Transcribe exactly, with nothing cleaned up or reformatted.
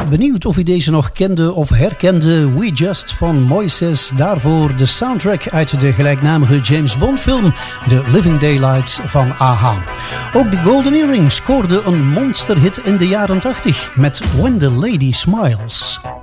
Benieuwd of u deze nog kende of herkende? We Just van Moises. Daarvoor de soundtrack uit de gelijknamige James Bond film The Living Daylights van A H A. Ook de Golden Earring scoorde een monsterhit in de jaren tachtig met When the Lady Smiles.